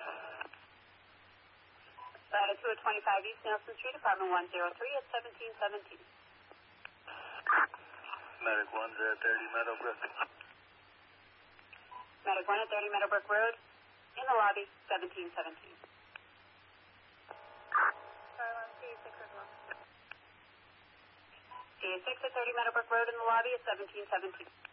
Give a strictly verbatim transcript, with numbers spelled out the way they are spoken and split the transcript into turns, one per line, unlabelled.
Latitude twenty-five East Nelson Street, apartment one oh three at seventeen seventeen.
Medic one at thirty Meadowbrook.
Medic one at thirty Meadowbrook Road, in the lobby, seventeen seventeen. C A six at thirty Meadowbrook Road in the lobby at seventeen seventeen.